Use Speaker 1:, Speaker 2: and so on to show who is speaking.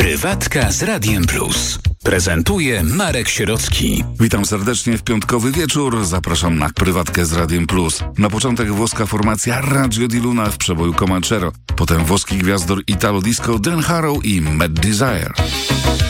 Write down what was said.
Speaker 1: Prywatka z Radiem Plus. Prezentuje Marek Sierocki.
Speaker 2: Witam serdecznie w piątkowy wieczór. Zapraszam na Prywatkę z Radiem Plus. Na początek włoska formacja Raggio di Luna w przeboju Comanchero. Potem włoski gwiazdor Italo Disco Dan Harrow i Mad Desire.